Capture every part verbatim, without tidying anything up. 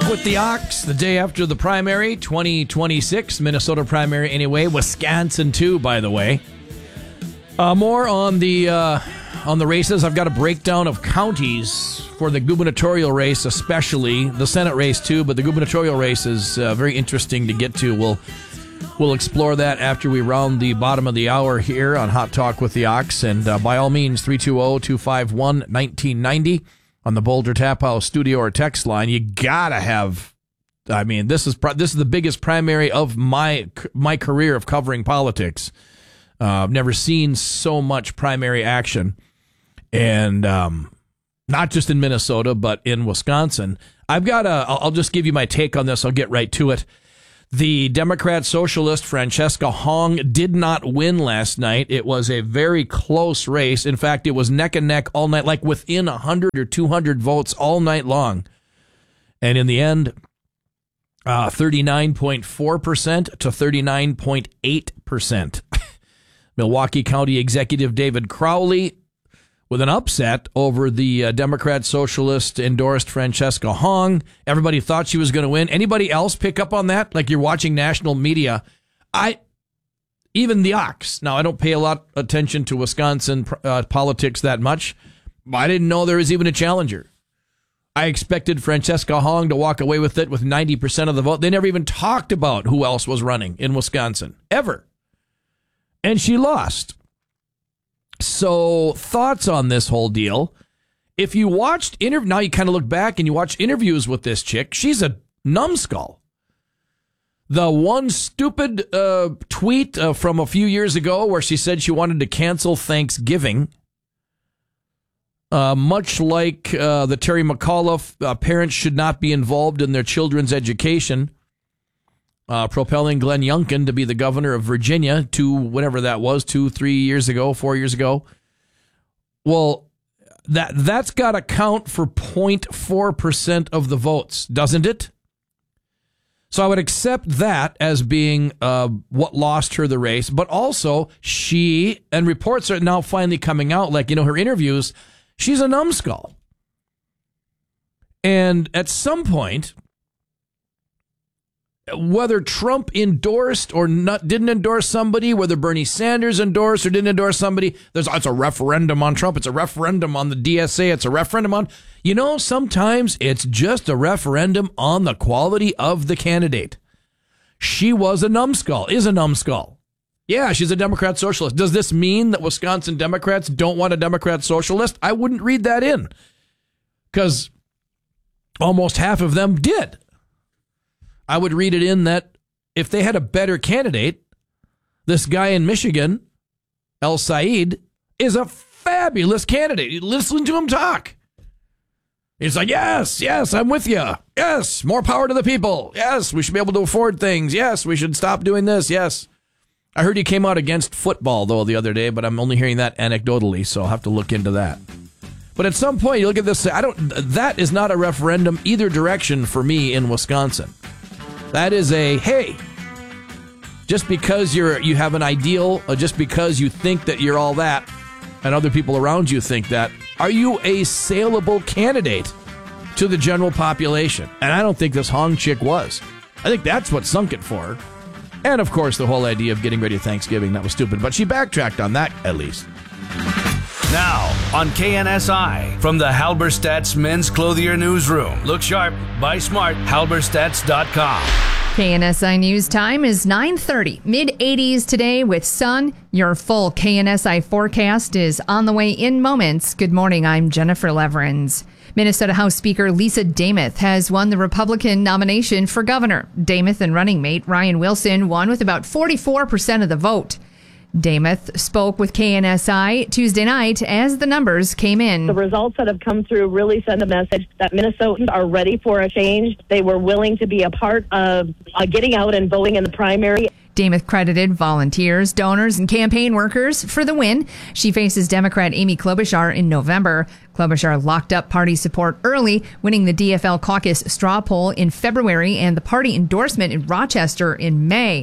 with the Ox the day after the primary, twenty twenty-six, Minnesota primary anyway, Wisconsin too, by the way. Uh, more on the uh, on the races. I've got a breakdown of counties for the gubernatorial race, especially the Senate race too, but the gubernatorial race is uh, very interesting to get to. We'll we'll explore that after we round the bottom of the hour here on Hot Talk with the Ox, and uh, by all means, three two zero, two five one, one nine nine zero on the Boulder Tap House studio or text line. You gotta have. I mean, this is this is the biggest primary of my my career of covering politics. Uh, I've never seen so much primary action, and um, not just in Minnesota, but in Wisconsin. I've got a. I'll, I'll just give you my take on this. I'll get right to it. The Democrat socialist Francesca Hong did not win last night. It was a very close race. In fact, it was neck and neck all night, like within one hundred or two hundred votes all night long. And in the end, uh, thirty-nine point four percent to thirty-nine point eight percent. Milwaukee County Executive David Crowley with an upset over the uh, Democrat socialist endorsed Francesca Hong. Everybody thought she was going to win. Anybody else pick up on that? Like, you're watching national media. I, even the Ox. Now, I don't pay a lot of attention to Wisconsin uh, politics that much. I didn't know there was even a challenger. I expected Francesca Hong to walk away with it with ninety percent of the vote. They never even talked about who else was running in Wisconsin, ever. And she lost. So, thoughts on this whole deal. If you watched interview, now you kind of look back and you watch interviews with this chick, she's a numbskull. The one stupid uh, tweet uh, from a few years ago where she said she wanted to cancel Thanksgiving, uh, much like uh, the Terry McAuliffe, uh, parents should not be involved in their children's education. Uh, propelling Glenn Youngkin to be the governor of Virginia two, whatever that was, two, three years ago, four years ago. Well, that, that's got to count for zero point four percent of the votes, doesn't it? So I would accept that as being uh, what lost her the race. But also, she, and reports are now finally coming out, like, you know, her interviews, she's a numbskull. And at some point, whether Trump endorsed or not, didn't endorse somebody, whether Bernie Sanders endorsed or didn't endorse somebody, there's it's a referendum on Trump, it's a referendum on the D S A, it's a referendum on, you know, sometimes it's just a referendum on the quality of the candidate. She was a numbskull, is a numbskull. Yeah, she's a Democrat socialist. Does this mean that Wisconsin Democrats don't want a Democrat socialist? I wouldn't read that in, because almost half of them did. I would read it in that if they had a better candidate, this guy in Michigan, El Said, is a fabulous candidate. Listen to him talk. He's like, yes, yes, I'm with you. Yes, more power to the people. Yes, we should be able to afford things. Yes, we should stop doing this. Yes. I heard he came out against football, though, the other day, but I'm only hearing that anecdotally, so I'll have to look into that. But at some point, you look at this, I don't. That is not a referendum either direction for me in Wisconsin. That is a, hey, just because you're you have an ideal, or just because you think that you're all that, and other people around you think that, are you a saleable candidate to the general population? And I don't think this Hong chick was. I think that's what sunk it for her. And, of course, the whole idea of getting ready for Thanksgiving, that was stupid. But she backtracked on that, at least. Now, on K N S I, from the Halberstadt's Men's Clothier Newsroom. Look sharp, buy smart, halberstadts dot com. K N S I News time is nine thirty, mid eighties today with sun. Your full K N S I forecast is on the way in moments. Good morning, I'm Jennifer Leverins. Minnesota House Speaker Lisa Demuth has won the Republican nomination for governor. Demuth and running mate Ryan Wilson won with about forty-four percent of the vote. Demuth spoke with K N S I Tuesday night as the numbers came in. The results that have come through really send a message that Minnesotans are ready for a change. They were willing to be a part of uh, getting out and voting in the primary. Demuth credited volunteers, donors, and campaign workers for the win. She faces Democrat Amy Klobuchar in November. Klobuchar locked up party support early, winning the D F L caucus straw poll in February and the party endorsement in Rochester in May.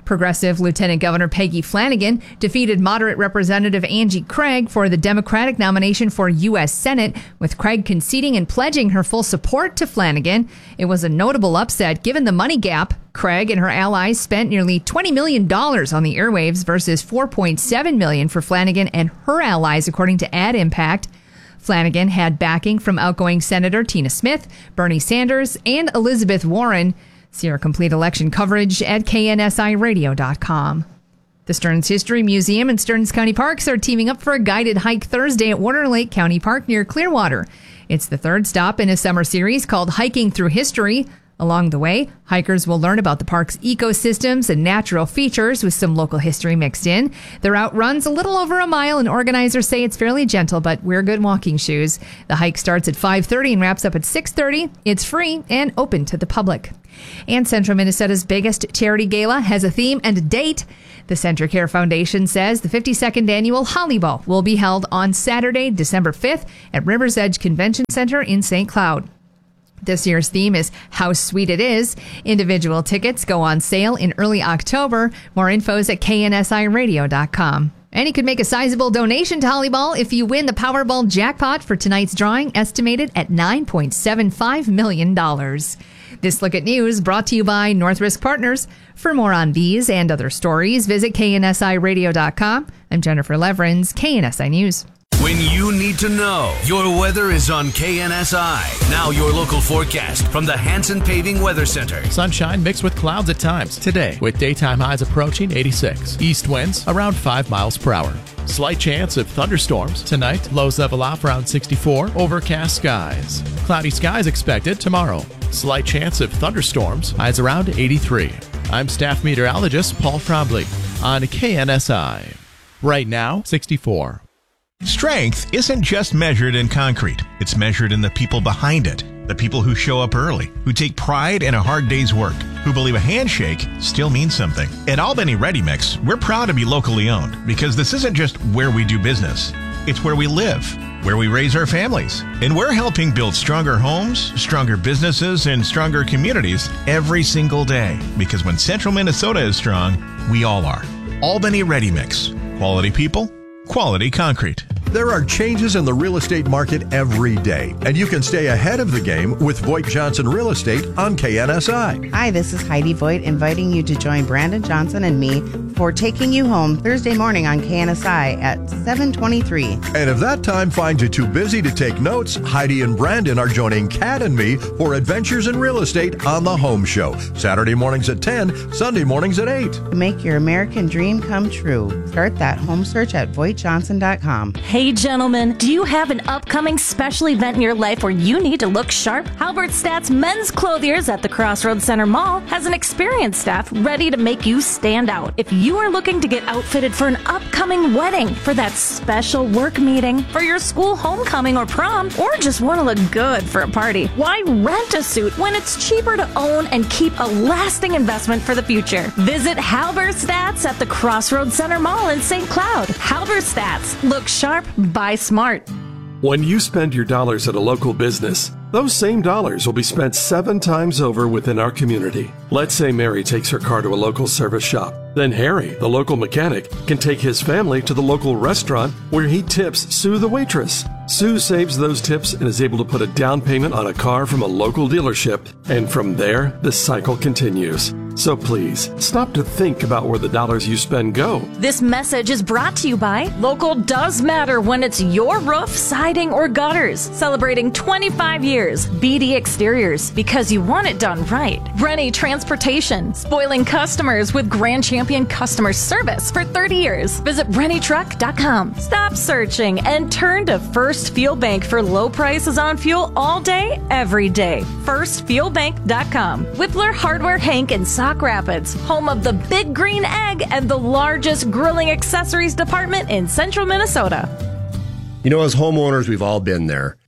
Progressive Lieutenant Governor Peggy Flanagan defeated moderate Representative Angie Craig for the Democratic nomination for U S Senate, with Craig conceding and pledging her full support to Flanagan. It was a notable upset given the money gap. Craig and her allies spent nearly twenty million dollars on the airwaves versus four point seven million dollars for Flanagan and her allies, according to Ad Impact. Flanagan had backing from outgoing Senator Tina Smith, Bernie Sanders, and Elizabeth Warren. See our complete election coverage at K N S I radio dot com. The Stearns History Museum and Stearns County Parks are teaming up for a guided hike Thursday at Water Lake County Park near Clearwater. It's the third stop in a summer series called Hiking Through History. Along the way, hikers will learn about the park's ecosystems and natural features with some local history mixed in. The route runs a little over a mile, and organizers say it's fairly gentle, but wear good walking shoes. The hike starts at five thirty and wraps up at six thirty. It's free and open to the public. And Central Minnesota's biggest charity gala has a theme and a date. The CentraCare Foundation says the fifty-second annual Holly Ball will be held on Saturday, December fifth at Rivers Edge Convention Center in Saint Cloud. This year's theme is How Sweet It Is. Individual tickets go on sale in early October. More info is at K N S I radio dot com. And you could make a sizable donation to Holly Ball if you win the Powerball jackpot for tonight's drawing, estimated at nine point seven five million dollars. This Look at News brought to you by North Risk Partners. For more on these and other stories, visit K N S I radio dot com. I'm Jennifer Leverins, K N S I News. When you need to know, your weather is on K N S I. Now your local forecast from the Hanson Paving Weather Center. Sunshine mixed with clouds at times today, with daytime highs approaching eighty-six. East winds around five miles per hour. Slight chance of thunderstorms tonight. Lows level off around sixty-four. Overcast skies. Cloudy skies expected tomorrow. Slight chance of thunderstorms. Highs around eighty-three. I'm staff meteorologist Paul Frombley on K N S I. Right now, sixty-four. Strength isn't just measured in concrete. It's measured in the people behind it. The people who show up early, who take pride in a hard day's work, who believe a handshake still means something. At Albany Ready Mix, we're proud to be locally owned because this isn't just where we do business. It's where we live, where we raise our families. And we're helping build stronger homes, stronger businesses, and stronger communities every single day. Because when Central Minnesota is strong, we all are. Albany Ready Mix. Quality people, quality concrete. There are changes in the real estate market every day, and you can stay ahead of the game with Voigt Johnson Real Estate on K N S I. Hi, this is Heidi Voigt, inviting you to join Brandon Johnson and me for Taking You Home Thursday morning on K N S I at seven twenty-three. And if that time finds you too busy to take notes, Heidi and Brandon are joining Kat and me for Adventures in Real Estate on the Home Show. Saturday mornings at ten, Sunday mornings at eight. Make your American dream come true. Start that home search at voigt johnson dot com. Hey gentlemen, do you have an upcoming special event in your life where you need to look sharp? Halberstadt's Men's Clothiers at the Crossroads Center Mall has an experienced staff ready to make you stand out. If you are looking to get outfitted for an upcoming wedding, for that special work meeting, for your school homecoming or prom, or just want to look good for a party, why rent a suit when it's cheaper to own and keep a lasting investment for the future? Visit Halberstadt's at the Crossroads Center Mall in Saint Cloud. Halberstadt's. Look sharp, buy smart. When you spend your dollars at a local business, those same dollars will be spent seven times over within our community. Let's say Mary takes her car to a local service shop. Then Harry, the local mechanic, can take his family to the local restaurant where he tips Sue the waitress. Sue saves those tips and is able to put a down payment on a car from a local dealership. And from there, the cycle continues. So please, stop to think about where the dollars you spend go. This message is brought to you by Local Does Matter when it's your roof, siding, or gutters. Celebrating twenty-five years. B D Exteriors, because you want it done right. Rennie Transportation, spoiling customers with Grand Champion customer service for thirty years. Visit rennie truck dot com. Stop searching and turn to First Fuel Bank for low prices on fuel all day, every day. first fuel bank dot com. Whippler Hardware Hank in Sauk Rapids, home of the Big Green Egg and the largest grilling accessories department in central Minnesota. You know, as homeowners, we've all been there.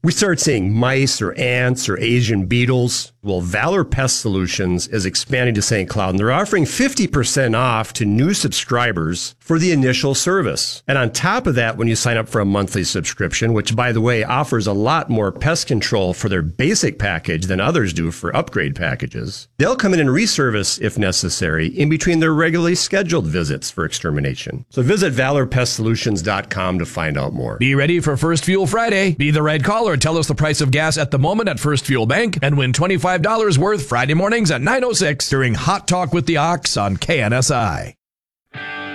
we start seeing mice or ants or Asian beetles. Well, Valor Pest Solutions is expanding to Saint Cloud, and they're offering fifty percent off to new subscribers for the initial service. And on top of that, when you sign up for a monthly subscription, which, by the way, offers a lot more pest control for their basic package than others do for upgrade packages, they'll come in and reservice, if necessary, in between their regularly scheduled visits for extermination. So visit valor pest solutions dot com to find out more. Be ready for First Fuel Friday. Be the right caller. Tell us the price of gas at the moment at First Fuel Bank and win twenty-five dollars worth Friday mornings at nine oh six during Hot Talk with the Ox on K N S I.